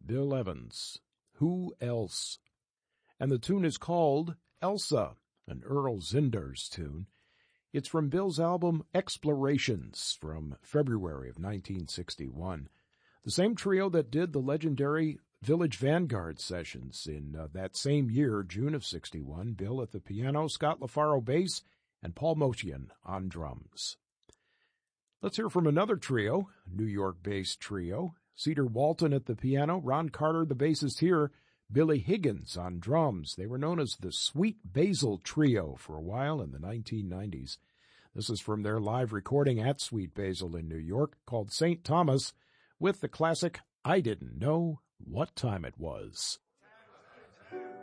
Bill Evans, Who Else? And the tune is called Elsa, an Earl Zindars tune. It's from Bill's album Explorations from February of 1961. The same trio that did the legendary Village Vanguard sessions in that same year, June of 61. Bill at the piano, Scott LaFaro bass, and Paul Motian on drums. Let's hear from another trio, New York-based trio. Cedar Walton at the piano, Ron Carter the bassist here, Billy Higgins on drums. They were known as the Sweet Basil Trio for a while in the 1990s. This is from their live recording at Sweet Basil in New York called St. Thomas with the classic I Didn't Know What Time It Was.